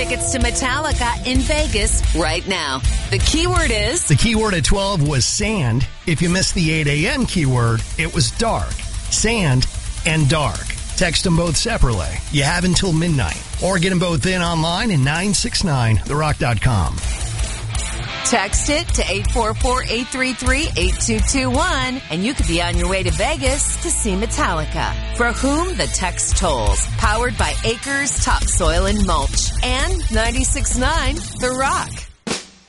tickets to Metallica in Vegas right now. The keyword is... The keyword at 12 was sand. If you missed the 8 a.m. keyword, it was dark. Sand and dark. Text them both separately. You have until midnight. Or get them both in online at 969therock.com. Text it to 844-833-8221, and you could be on your way to Vegas to see Metallica. For whom the text tolls. Powered by Acres Topsoil and Mulch. And 96.9 The Rock.